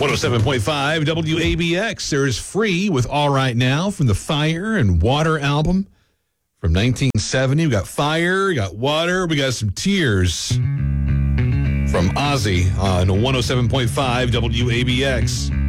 107.5 WABX. There's Free with All Right Now from the Fire and Water album from 1970. We got Fire, we got Water, we got some Tears from Ozzy on 107.5 WABX.